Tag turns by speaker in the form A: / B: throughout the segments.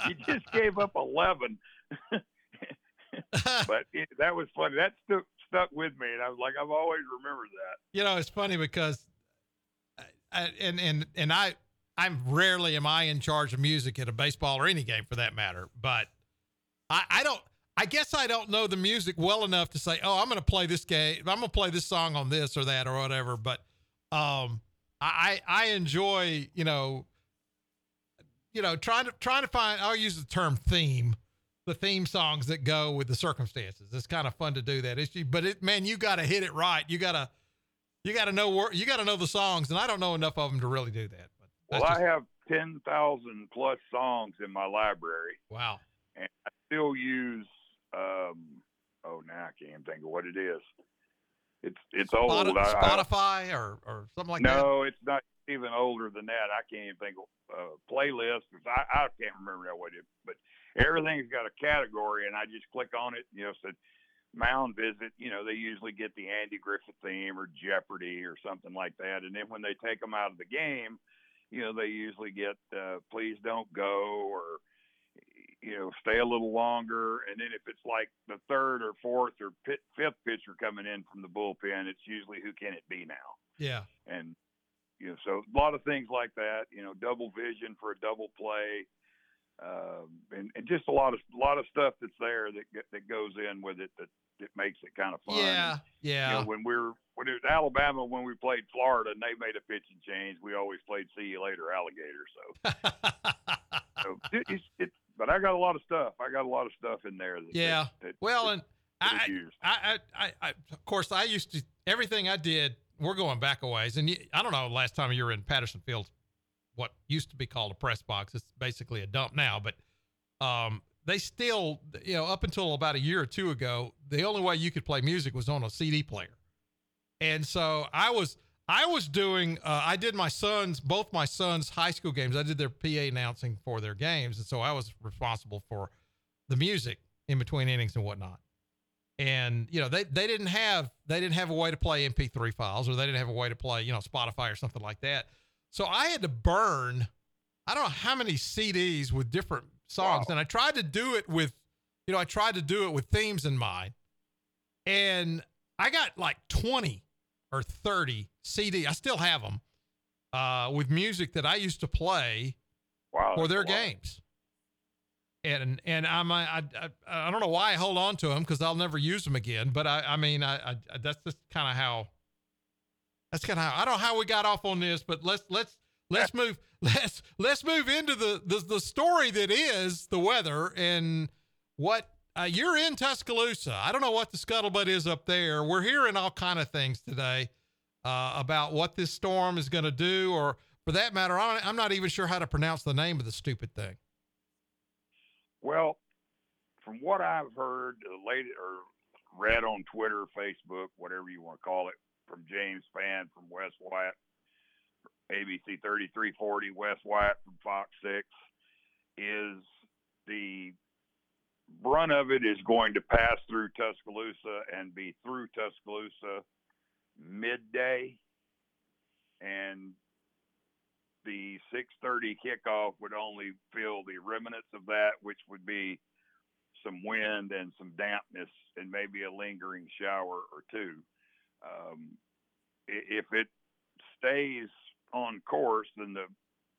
A: You just gave up 11. But that was funny. That stuck with me, and I was like, I've always remembered that.
B: It's funny because, I'm rarely am I in charge of music at a baseball or any game for that matter. But I guess I don't know the music well enough to say, oh, I'm going to play this game. I'm going to play this song on this or that or whatever. But I enjoy, trying to find, I'll use the term theme, the theme songs that go with the circumstances. It's kind of fun to do that. Man, you got to hit it right. You got to know the songs, and I don't know enough of them to really do that. But
A: I have 10,000 plus songs in my library.
B: Wow.
A: And I still use, now I can't even think of what it is. It's old.
B: Spotify or something like that?
A: No, it's not even older than that. I can't even think of playlist. I can't remember that what it is, but everything's got a category, and I just click on it. Said Mound Visit. They usually get the Andy Griffith theme or Jeopardy or something like that. And then when they take them out of the game, they usually get Please Don't Go or Stay a Little Longer. And then if it's like the third or fourth or fifth pitcher coming in from the bullpen, it's usually Who Can It Be Now?
B: Yeah.
A: And so a lot of things like that. Double Vision for a double play. And just a lot of stuff that's there that goes in with it that makes it kind of fun.
B: Yeah, yeah.
A: When it was Alabama, when we played Florida and they made a pitching change, we always played See You Later, Alligator. So, but I got a lot of stuff. I got a lot of stuff in there.
B: Of course, I used to, everything I did, we're going back a ways. And I don't know, last time you were in Patterson Field, what used to be called a press box. It's basically a dump now, but they still, up until about a year or two ago, the only way you could play music was on a CD player. And so I was doing, I did both my sons' high school games. I did their PA announcing for their games. And so I was responsible for the music in between innings and whatnot. And, they didn't have a way to play MP3 files, or they didn't have a way to play, Spotify or something like that. So I had to burn, I don't know how many CDs with different songs. Wow. And I tried to do it with themes in mind. And I got like 20 or 30 CD. I still have them, with music that I used to play for their games. And I don't know why I hold on to them, because I'll never use them again. But that's just kind of how. That's kind of how, I don't know how we got off on this, but let's move into the story that is the weather and what, you're in Tuscaloosa. I don't know what the scuttlebutt is up there. We're hearing all kind of things today, about what this storm is going to do, or for that matter, I'm not even sure how to pronounce the name of the stupid thing.
A: Well, from what I've heard, or read on Twitter, Facebook, whatever you want to call it, from James Spann from West Wyatt, ABC 3340, West Wyatt from Fox 6, is the brunt of it is going to pass through Tuscaloosa and be through Tuscaloosa midday, and the 6:30 kickoff would only feel the remnants of that, which would be some wind and some dampness and maybe a lingering shower or two. If it stays on course, then there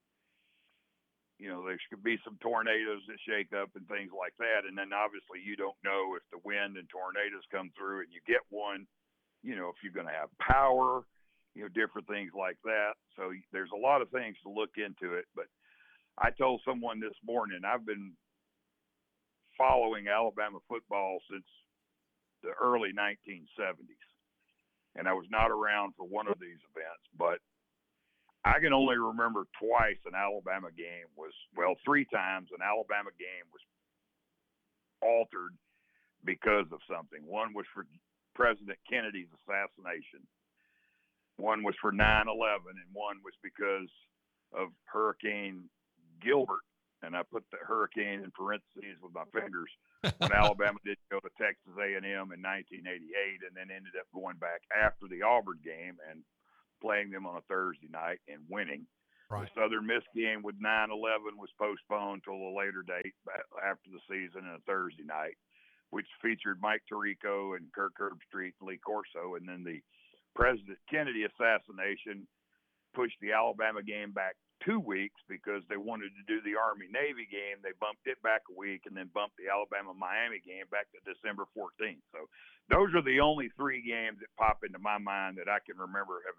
A: could be some tornadoes that shake up and things like that. And then obviously you don't know if the wind and tornadoes come through and you get one, if you're going to have power, different things like that. So there's a lot of things to look into it. But I told someone this morning, I've been following Alabama football since the early 1970s. And I was not around for one of these events, but I can only remember twice an Alabama game three times an Alabama game was altered because of something. One was for President Kennedy's assassination. One was for 9/11, and one was because of Hurricane Gilbert. And I put the hurricane in parentheses with my fingers when Alabama did go to Texas A&M in 1988, and then ended up going back after the Auburn game and playing them on a Thursday night and winning.
B: Right.
A: The Southern Miss game with 9/11 was postponed till a later date after the season and a Thursday night, which featured Mike Tirico and Kirk Herbstreit and Lee Corso. And then the President Kennedy assassination pushed the Alabama game back 2 weeks because they wanted to do the Army-Navy game. They bumped it back a week and then bumped the Alabama-Miami game back to December 14th. So those are the only 3 games that pop into my mind that I can remember have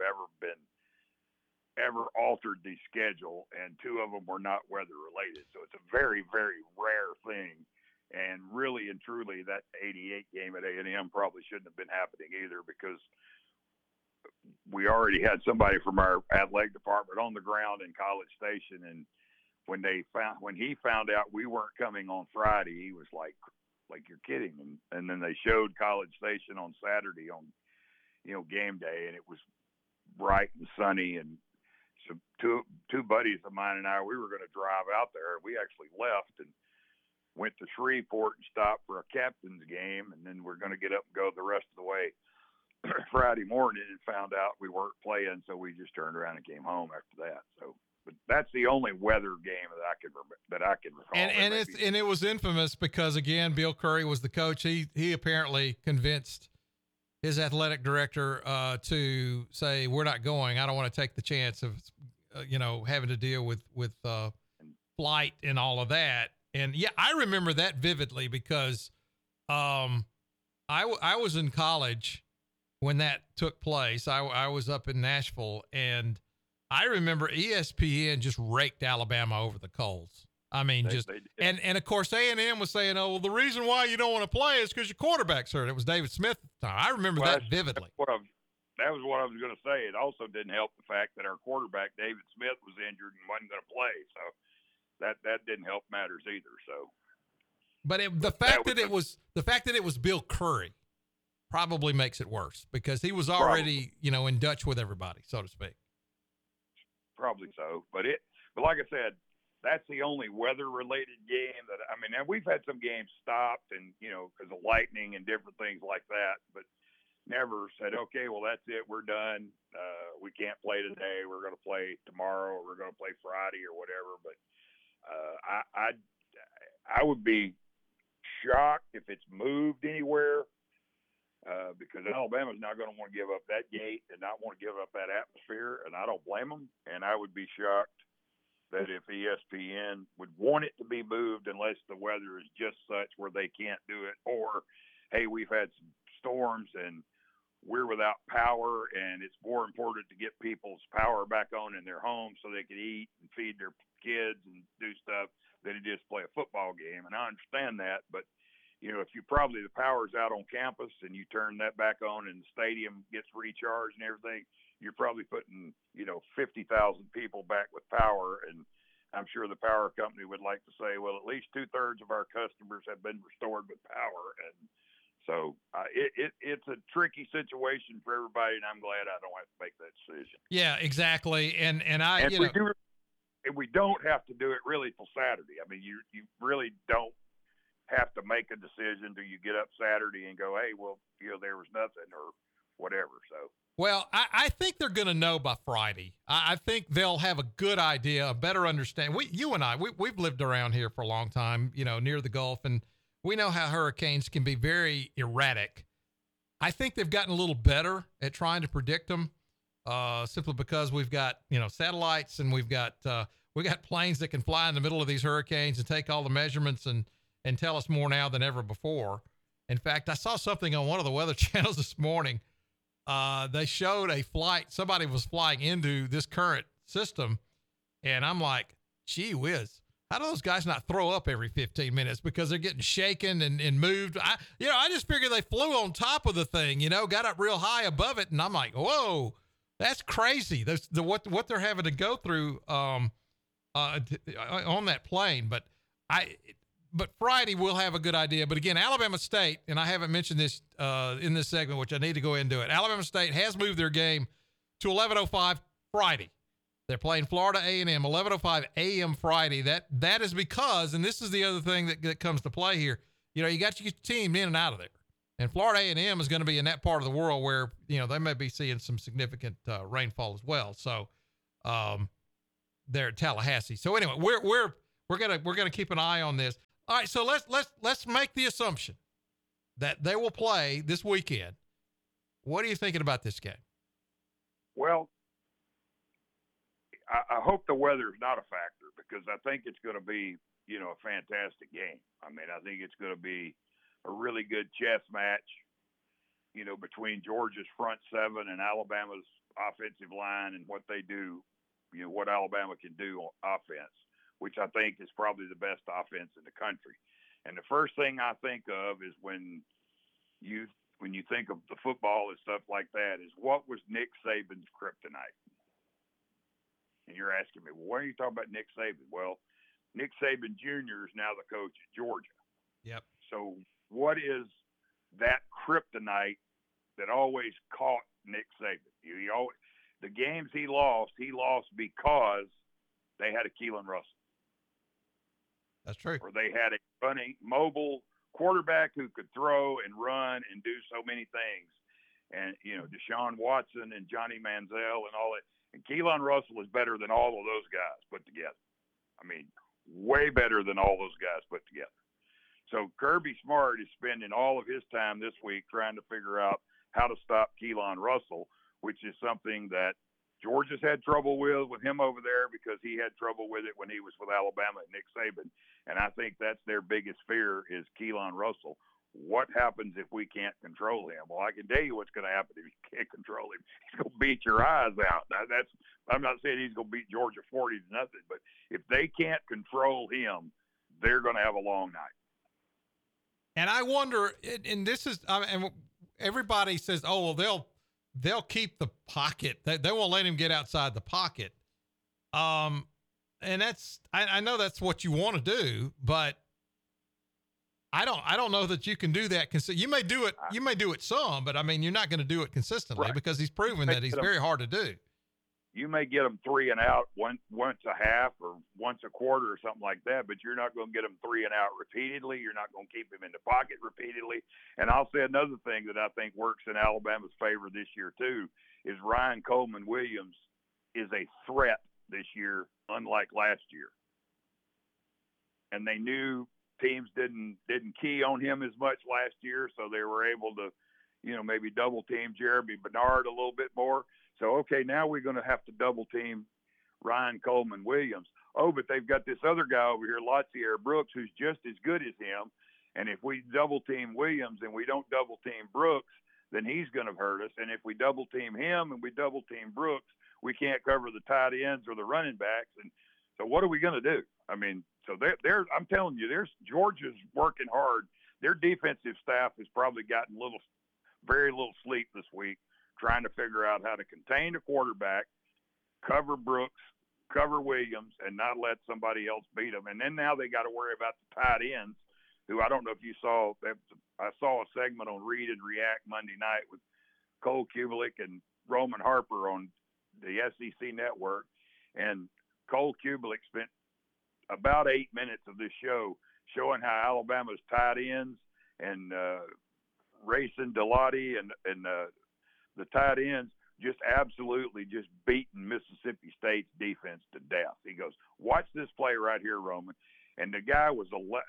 A: ever altered the schedule, and 2 of them were not weather related. So it's a very, very rare thing. And really and truly, that 88 game at A&M probably shouldn't have been happening either, because we already had somebody from our athletic department on the ground in College Station. And when he found out we weren't coming on Friday, he was like you're kidding. And then they showed College Station on Saturday on, game day, and it was bright and sunny. And so two buddies of mine and I, we were going to drive out there. We actually left and went to Shreveport and stopped for a captain's game, and then we're going to get up and go the rest of the way Friday morning, and found out we weren't playing, so we just turned around and came home after that. So, but that's the only weather game that I can recall.
B: And it was infamous because, again, Bill Curry was the coach. He apparently convinced his athletic director to say, we're not going. I don't want to take the chance of having to deal with flight and all of that. And yeah, I remember that vividly because I was in college when that took place. I was up in Nashville, and I remember ESPN just raked Alabama over the coals. I mean, and of course A&M was saying, oh, well, the reason why you don't want to play is because your quarterback's hurt. It was David Smith at the time. I remember that vividly.
A: That was what I was going to say. It also didn't help the fact that our quarterback, David Smith, was injured and wasn't going to play. So that didn't help matters either. So,
B: but the fact that it was Bill Curry probably makes it worse because he was already, in Dutch with everybody, so to speak.
A: Probably so. But like I said, that's the only weather-related game and we've had some games stopped and, because of lightning and different things like that, but never said, okay, well, that's it. We're done. We can't play today. We're going to play tomorrow, or we're going to play Friday or whatever. But I would be shocked if it's moved anywhere, because Alabama's not going to want to give up that gate and not want to give up that atmosphere, and I don't blame them. And I would be shocked that if ESPN would want it to be moved unless the weather is just such where they can't do it, or, hey, we've had some storms and we're without power, and it's more important to get people's power back on in their homes so they can eat and feed their kids and do stuff than to just play a football game. And I understand that, but if the power's out on campus and you turn that back on and the stadium gets recharged and everything, you're probably putting 50,000 people back with power. And I'm sure the power company would like to say, well, at least 2/3 of our customers have been restored with power. And so it's a tricky situation for everybody, and I'm glad I don't have to make that decision.
B: Yeah, exactly. And
A: we don't have to do it really till Saturday. I mean, you really don't have to make a decision till you get up Saturday and go, hey, well, there was nothing or whatever. So.
B: Well, I think they're going to know by Friday. I think they'll have a good idea, a better understanding. You and I, we've lived around here for a long time, near the Gulf, and we know how hurricanes can be very erratic. I think they've gotten a little better at trying to predict them, simply because we've got, satellites, and we've got planes that can fly in the middle of these hurricanes and take all the measurements and tell us more now than ever before. In fact, I saw something on one of the weather channels this morning. They showed a flight. Somebody was flying into this current system, and I'm like, gee whiz. How do those guys not throw up every 15 minutes because they're getting shaken and moved? I just figured they flew on top of the thing, got up real high above it. And I'm like, whoa, that's crazy. That's what they're having to go through, on that plane. But Friday we'll have a good idea. But again, Alabama State, and I haven't mentioned this, in this segment, which I need to go ahead and do it. Alabama State has moved their game to 11:05 Friday. They're playing Florida A&M, 11:05 a.m. Friday. That is because, and this is the other thing that comes to play here, you got your team in and out of there. And Florida A&M is going to be in that part of the world where, they may be seeing some significant rainfall as well. So there at Tallahassee. So anyway, we're gonna keep an eye on this. All right, so let's make the assumption that they will play this weekend. What are you thinking about this game?
A: Well, I hope the weather is not a factor, because I think it's going to be, a fantastic game. I mean, I think it's going to be a really good chess match, between Georgia's front seven and Alabama's offensive line and what they do, what Alabama can do on offense, which I think is probably the best offense in the country. And the first thing I think of is when you think of the football and stuff like that, is what was Nick Saban's kryptonite? And you're asking me, well, why are you talking about Nick Saban? Well, Nick Saban Jr. is now the coach at Georgia.
B: Yep.
A: So what is that kryptonite that always caught Nick Saban? The games he lost because they had a Keelan Russell.
B: That's true.
A: Or they had a running, mobile quarterback who could throw and run and do so many things. And, Deshaun Watson and Johnny Manziel and all that. And Keelan Russell is better than all of those guys put together. I mean, way better than all those guys put together. So Kirby Smart is spending all of his time this week trying to figure out how to stop Keelan Russell, which is something that Georgia's had trouble with him over there, because he had trouble with it when he was with Alabama and Nick Saban. And I think that's their biggest fear, is Keelan Russell. What happens if we can't control him? Well, I can tell you what's going to happen if you can't control him. He's going to beat your eyes out. Now, I'm not saying he's going to beat Georgia 40 to nothing, but if they can't control him, they're going to have a long night.
B: And I wonder, and this is, and everybody says, oh, well, they'll keep the pocket. They won't let him get outside the pocket. And that's, I know that's what you want to do, but I don't know that you can do that. You may do it some, but I mean, you're not going to do it consistently, right, because he's proven that he's very hard to do. You
A: may get him 3 and out once a half or once a quarter or something like that, but you're not going to get him 3 and out repeatedly. You're not going to keep him in the pocket repeatedly. And I'll say another thing that I think works in Alabama's favor this year too, is Ryan Coleman Williams is a threat this year, unlike last year. And they knew teams didn't key on him as much last year, so they were able to, maybe double team Jeremy Bernard a little bit more. So, okay, now we're going to have to double team Ryan Coleman Williams. Oh, but they've got this other guy over here, Latsier Brooks, who's just as good as him. And if we double team Williams and we don't double team Brooks, then he's going to hurt us. And if we double team him and we double team Brooks, we can't cover the tight ends or the running backs. And so what are we going to do? I mean, so I'm telling you, Georgia's working hard. Their defensive staff has probably gotten very little sleep this week, trying to figure out how to contain the quarterback, cover Brooks, cover Williams, and not let somebody else beat them. And then now they got to worry about the tight ends, who I don't know if you saw. I saw a segment on Read and React Monday night with Cole Kubelik and Roman Harper on the SEC network. And Cole Kubelik spent about 8 minutes of this show showing how Alabama's tight ends and Racing Delati and the tight ends just absolutely just beating Mississippi State's defense to death. He goes, watch this play right here, Roman. And the guy was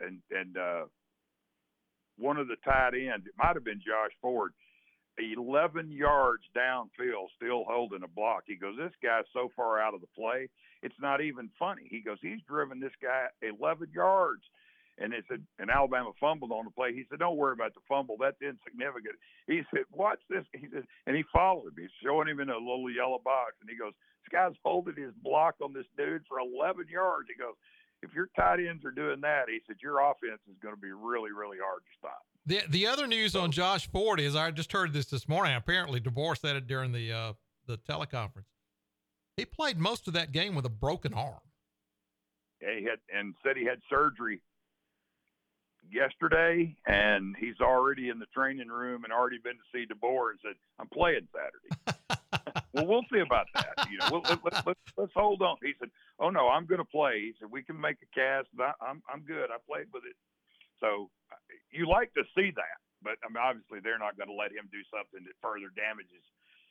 A: one of the tight ends, it might have been Josh Ford, 11 yards downfield, still holding a block. He goes, this guy's so far out of the play, it's not even funny. He goes, he's driven this guy 11 yards. And it said, and Alabama fumbled on the play. He said, don't worry about the fumble. That's insignificant. He said, watch this. He said, and he followed him. He's showing him in a little yellow box. And he goes, this guy's holding his block on this dude for 11 yards. He goes, if your tight ends are doing that, he said, your offense is going to be really, really hard to stop.
B: The other news on Josh Ford is, I just heard this morning. Apparently DeBoer said it during the teleconference. He played most of that game with a broken arm.
A: Yeah, said he had surgery yesterday, and he's already in the training room and already been to see DeBoer and said, I'm playing Saturday. Well, we'll see about that. Let's hold on. He said, oh no, I'm going to play. He said, we can make a cast. I'm good. I played with it. So you like to see that, but I mean, obviously they're not going to let him do something that further damages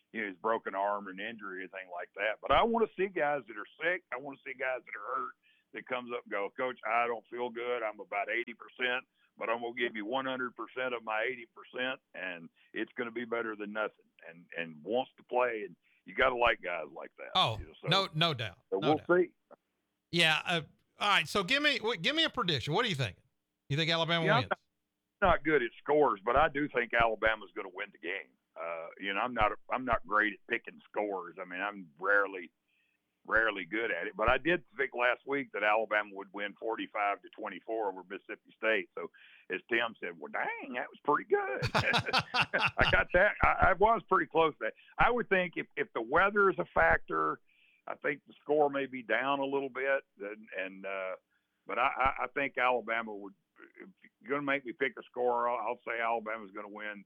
A: his broken arm or an injury or anything like that. But I want to see guys that are sick. I want to see guys that are hurt that comes up and go, Coach, I don't feel good. I'm about 80%, but I'm going to give you 100% of my 80%, and it's going to be better than nothing, and wants to play. And you got to like guys like that.
B: Oh, no doubt.
A: So
B: we'll
A: see.
B: Yeah. All right. So give me a prediction. What are you thinking? You think Alabama wins?
A: I'm not good at scores, but I do think Alabama's going to win the game. I'm not great at picking scores. I mean, I'm rarely good at it, but I did think last week that Alabama would win 45-24 over Mississippi State. So as Tim said, well, dang, that was pretty good. I got that. I was pretty close to that. I would think if the weather is a factor, I think the score may be down a little bit, but I think Alabama would. If you're going to make me pick a score, I'll say Alabama's going to win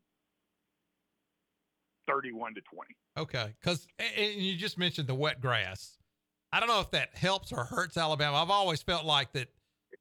A: 31-20.
B: Okay, because you just mentioned the wet grass. I don't know if that helps or hurts Alabama. I've always felt like that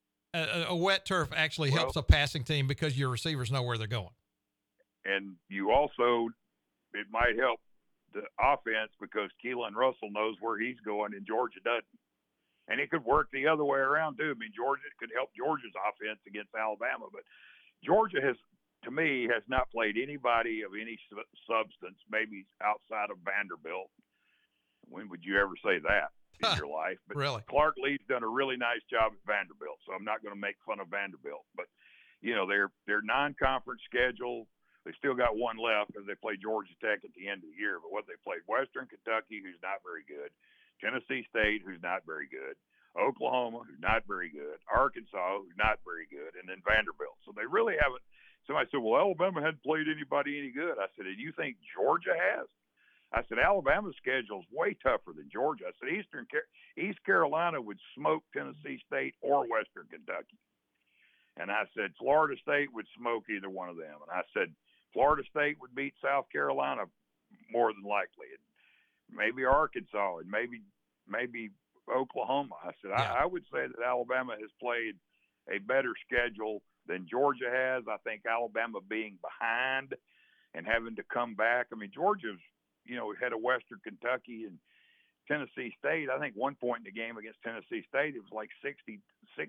B: a wet turf actually helps a passing team because your receivers know where they're going.
A: And you also, it might help the offense because Keelan Russell knows where he's going and Georgia doesn't. And it could work the other way around too. I mean, Georgia could help Georgia's offense against Alabama, but Georgia has, to me, has not played anybody of any substance, maybe outside of Vanderbilt. When would you ever say that in your life? But
B: really?
A: Clark Lee's done a really nice job at Vanderbilt, so I'm not going to make fun of Vanderbilt. But, their non-conference schedule, they still got one left because they play Georgia Tech at the end of the year. But what they played, Western Kentucky, who's not very good, Tennessee State, who's not very good, Oklahoma, who's not very good, Arkansas, who's not very good, and then Vanderbilt. So they really haven't. Somebody said, well, Alabama hadn't played anybody any good. I said, do you think Georgia has? I said, Alabama's schedule is way tougher than Georgia. I said, East Carolina would smoke Tennessee State or Western Kentucky. And I said, Florida State would smoke either one of them. And I said, Florida State would beat South Carolina more than likely. And maybe Arkansas and maybe Oklahoma. I said, yeah. I would say that Alabama has played a better schedule than Georgia has. I think Alabama being behind and having to come back. I mean, Georgia's, had a Western Kentucky and Tennessee State. I think one point in the game against Tennessee State, it was like 60-3.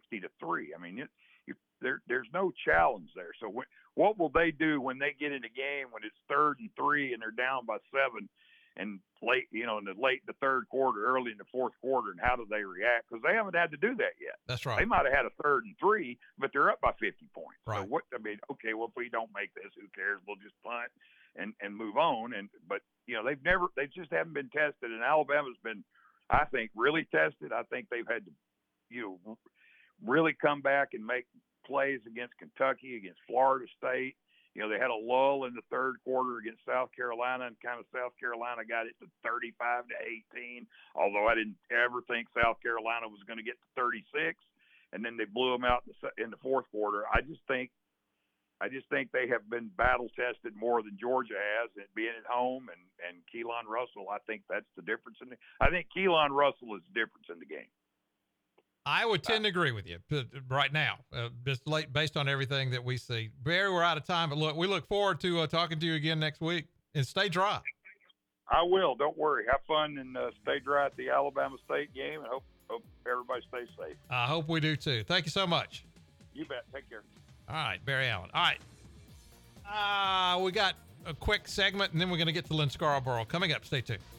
A: I mean, there's no challenge there. So what will they do when they get in the game when it's 3rd and 3 and they're down by 7 and late, in the third quarter, early in the fourth quarter, and how do they react? Because they haven't had to do that yet.
B: That's right.
A: They might have had a 3rd and 3, but they're up by 50 points.
B: Right.
A: So okay, well, if we don't make this, who cares? We'll just punt and move on. But they just haven't been tested, and Alabama's been, I think, really tested. I think they've had to, really come back and make plays against Kentucky, against Florida State. They had a lull in the third quarter against South Carolina, and kind of South Carolina got it to 35-18, although I didn't ever think South Carolina was going to get to 36, and then they blew them out in the fourth quarter. I just think they have been battle tested more than Georgia has, and being at home and Keelan Russell. I think that's the difference I think Keelan Russell is the difference in the game.
B: I would tend to agree with you right now, just based on everything that we see. Barry, we're out of time, but look, we look forward to talking to you again next week, and stay dry.
A: I will. Don't worry. Have fun and stay dry at the Alabama State game, and hope everybody stays safe.
B: I hope we do too. Thank you so much.
A: You bet. Take care.
B: All right, Barry Allen. All right. We got a quick segment, and then we're going to get to Lynn Scarborough coming up. Stay tuned.